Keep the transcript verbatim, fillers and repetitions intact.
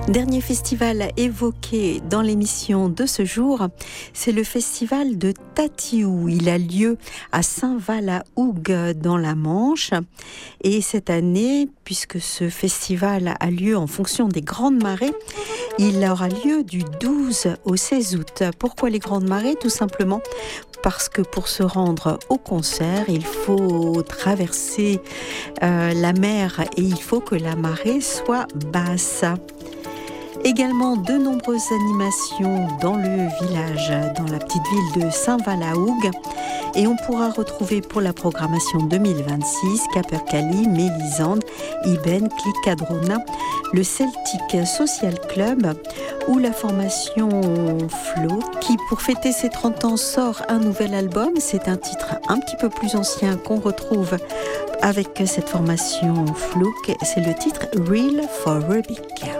Dernier festival évoqué dans l'émission de ce jour, c'est le festival de Tatiou. Il a lieu à Saint-Val-à-Hougue dans la Manche. Et cette année, puisque ce festival a lieu en fonction des grandes marées, il aura lieu du douze au seize août. Pourquoi les grandes marées ? Tout simplement parce que pour se rendre au concert, il faut traverser euh, la mer et il faut que la marée soit basse. Également de nombreuses animations dans le village, dans la petite ville de Saint-Val-à-Hougue. Et on pourra retrouver pour la programmation deux mille vingt-six Capercaillie, Mélisande, Ibène, Clicadrona, le Celtic Social Club ou la formation Flo qui, pour fêter ses trente ans, sort un nouvel album. C'est un titre un petit peu plus ancien qu'on retrouve avec cette formation Flo. C'est le titre Real for Rubik.